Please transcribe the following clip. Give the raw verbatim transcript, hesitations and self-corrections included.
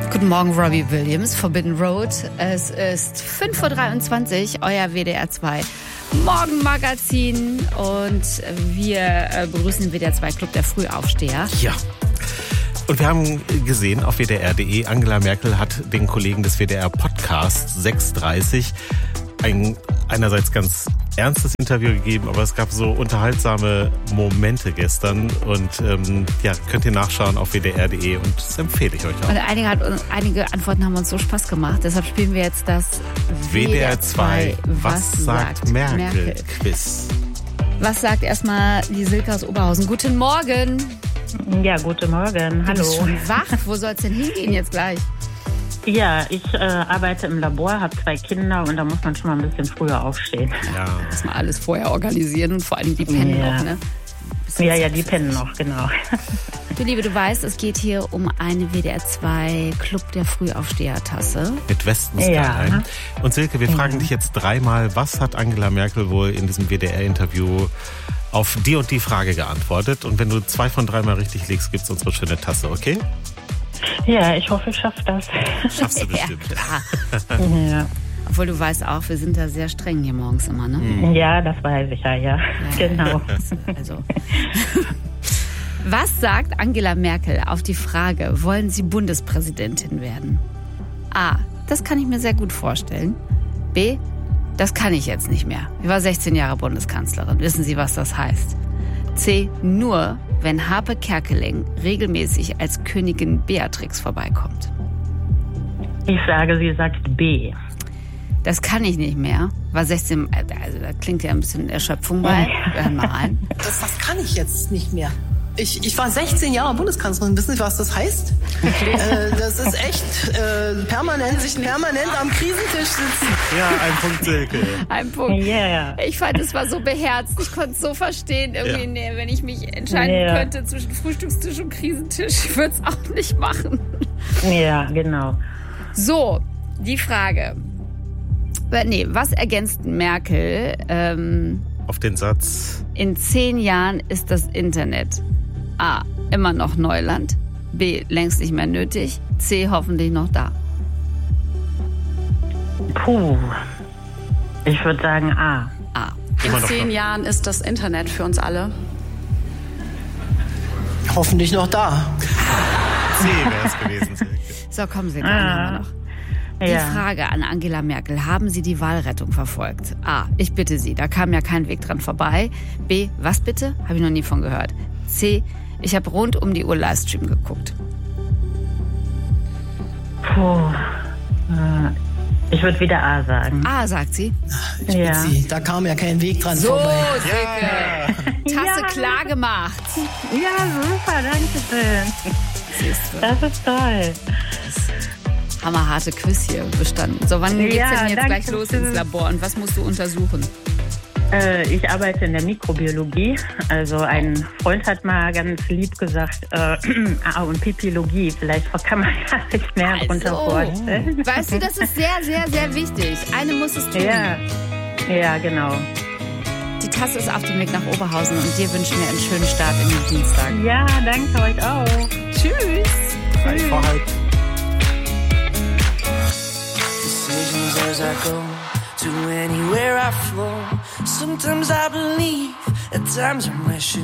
Guten Morgen, Robbie Williams, Forbidden Road. Es ist fünf Uhr dreiundzwanzig, euer W D R zwei Morgenmagazin und wir begrüßen den W D R zwei Club der Frühaufsteher. Ja. Und wir haben gesehen auf W D R punkt de, Angela Merkel hat den Kollegen des W D R Podcast sechs Uhr dreißig ein einerseits ganz ernstes Interview gegeben, aber es gab so unterhaltsame Momente gestern und ähm, ja, könnt ihr nachschauen auf W D R punkt de und das empfehle ich euch auch. Und einige, hat, einige Antworten haben uns so Spaß gemacht, deshalb spielen wir jetzt das W D R zwei Was, was sagt Merkel? Merkel Quiz. Was sagt erstmal die Silke aus Oberhausen? Guten Morgen. Ja, guten Morgen. Hallo. Du bist schon wach. Wo soll es denn hingehen jetzt gleich? Ja, ich äh, arbeite im Labor, habe zwei Kinder und da muss man schon mal ein bisschen früher aufstehen. Ja. Muss man alles vorher organisieren und vor allem die pennen ja. noch, ne? Ja, ja, die pennen noch, genau. Du Liebe, du weißt, es geht hier um eine W D R zwei Club der Frühaufsteher-Tasse. Mit Westensky. Ja. Und Silke, wir fragen ja. dich jetzt dreimal, was hat Angela Merkel wohl in diesem W D R-Interview auf die und die Frage geantwortet? Und wenn du zwei von dreimal richtig liegst, gibt's unsere schöne Tasse, okay? Ja, ich hoffe, ich schaffe das. Schaffst du bestimmt. Ja, klar. Ja. Obwohl du weißt auch, wir sind da sehr streng hier morgens immer, ne? Ja, das weiß ich ja, ja. ja Genau. Also. Was sagt Angela Merkel auf die Frage, wollen Sie Bundespräsidentin werden? A. Das kann ich mir sehr gut vorstellen. B. Das kann ich jetzt nicht mehr. Ich war sechzehn Jahre Bundeskanzlerin. Wissen Sie, was das heißt? C. Nur, wenn Harpe Kerkeling regelmäßig als Königin Beatrix vorbeikommt. Ich sage, sie sagt B. Das kann ich nicht mehr. War sechzehn, also da klingt ja ein bisschen Erschöpfung bei. Wir hören mal rein. Das, das kann ich jetzt nicht mehr. Ich, ich war sechzehn Jahre Bundeskanzlerin. Wissen Sie, was das heißt? äh, das ist echt äh, permanent, sich permanent am Krisentisch sitzen. Ja, ein Punkt, Silke. Ein Punkt. Yeah. Ich fand, es war so beherzt. Ich konnte es so verstehen. Irgendwie, Ja. nee, wenn ich mich entscheiden Ja. könnte zwischen Frühstückstisch und Krisentisch, ich würde es auch nicht machen. Ja, genau. So, die Frage. Nee, was ergänzt Merkel? Ähm, Auf den Satz. in zehn Jahren ist das Internet A. immer noch Neuland, B. längst nicht mehr nötig, C. hoffentlich noch da. Puh. Ich würde sagen A. A. Immer In noch zehn noch. Jahren ist das Internet für uns alle. Hoffentlich noch da. C wäre es gewesen, Silke. So, kommen Sie, dann haben wir noch. Die Ja. Frage an Angela Merkel, haben Sie die Wahlrettung verfolgt? A. Ich bitte Sie, da kam ja kein Weg dran vorbei. B. Was bitte? Habe ich noch nie von gehört. C. Ich habe rund um die Uhr Livestream geguckt. Puh. Äh, Ich würde wieder A sagen. A, sagt sie. Ich Ja. bitte Sie, da kam ja kein Weg dran So, vorbei. Silke. Tasse Ja. klar gemacht. Ja, super, danke schön. Siehst du. Das ist toll. Hammerharte Quiz hier bestanden. So, wann geht's Ja, denn jetzt danke gleich los schön. ins Labor und was musst du untersuchen? Äh, ich arbeite in der Mikrobiologie. Also ein Freund hat mal ganz lieb gesagt, äh, A- und Pipiologie. Vielleicht kann man sich mehr darunter vorstellen. Weißt du, das ist sehr, sehr, sehr wichtig. Eine muss es tun. Ja, ja, genau. Die Tasse ist auf dem Weg nach Oberhausen und dir wünschen wir einen schönen Start in den Dienstag. Ja, danke euch auch. Tschüss. Drei vor halb. Decisions as I go to anywhere I flow. Sometimes I believe, at times I'm wishing